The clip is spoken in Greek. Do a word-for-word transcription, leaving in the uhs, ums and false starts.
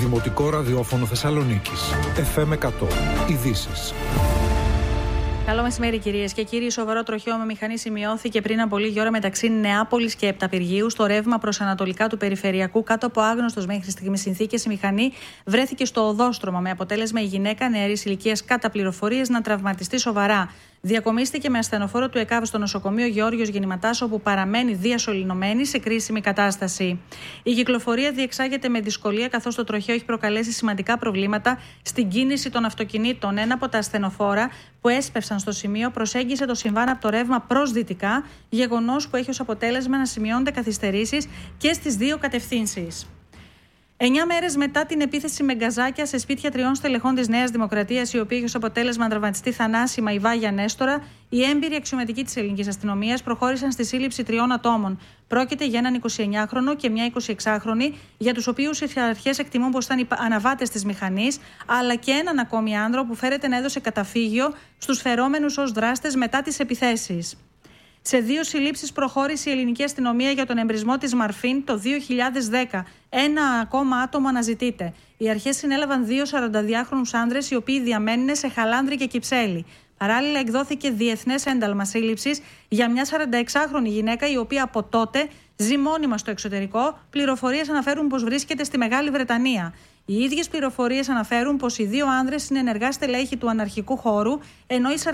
Δημοτικό Ραδιόφωνο Θεσσαλονίκης. εφ εμ εκατό. Ειδήσεις. Καλό μεσημέρι, κυρίες και κύριοι. Σοβαρό τροχαίο με μηχανή σημειώθηκε πριν από λίγη ώρα μεταξύ Νεάπολης και Επταπηργίου στο ρεύμα προς ανατολικά του περιφερειακού. Κάτω από άγνωστος μέχρι στιγμής συνθήκες, η μηχανή βρέθηκε στο οδόστρωμα, με αποτέλεσμα η γυναίκα νεαρής ηλικίας, κατά πληροφορίες, να τραυματιστεί σοβαρά. Διακομίστηκε με ασθενοφόρο του ΕΚΑΒ στο νοσοκομείο Γεώργιος Γεννηματάς, όπου παραμένει διασωληνωμένη σε κρίσιμη κατάσταση. Η κυκλοφορία διεξάγεται με δυσκολία, καθώς το τροχαίο έχει προκαλέσει σημαντικά προβλήματα στην κίνηση των αυτοκινήτων. Ένα από τα ασθενοφόρα που έσπευσαν στο σημείο προσέγγισε το συμβάν από το ρεύμα προς δυτικά, γεγονός που έχει ως αποτέλεσμα να σημειώνονται καθυστερήσεις και στις δύο κατευθύνσεις. Εννιά μέρες μετά την επίθεση με γκαζάκια σε σπίτια τριών στελεχών της Νέας Δημοκρατίας, η οποία είχε ως αποτέλεσμα να τραυματιστεί θανάσιμα η Βάγια Νέστορα, οι έμπειροι αξιωματικοί της ελληνικής αστυνομίας προχώρησαν στη σύλληψη τριών ατόμων. Πρόκειται για έναν εικοσιεννιάχρονο και μια εικοσιεξάχρονη, για τους οποίους οι αρχές εκτιμούν πως ήταν οι αναβάτες της μηχανής, αλλά και έναν ακόμη άνδρο που φέρεται να έδωσε καταφύγιο στους φερόμενους ως δράστες μετά τις επιθέσεις. Σε δύο συλλήψεις προχώρησε η ελληνική αστυνομία για τον εμπρισμό της Μαρφίν το δύο χιλιάδες δέκα. Ένα ακόμα άτομο αναζητείται. Οι αρχές συνέλαβαν δύο σαρανταδυάχρονους άνδρες, οι οποίοι διαμένουν σε Χαλάνδρη και Κυψέλη. Παράλληλα, εκδόθηκε διεθνές ένταλμα σύλληψης για μια σαρανταεξάχρονη γυναίκα, η οποία από τότε ζει μόνιμα στο εξωτερικό. Πληροφορίες αναφέρουν πως βρίσκεται στη Μεγάλη Βρετανία. Οι ίδιες πληροφορίες αναφέρουν πως οι δύο άνδρες είναι ενεργά στελέχη του αναρχικού χώρου, ενώ η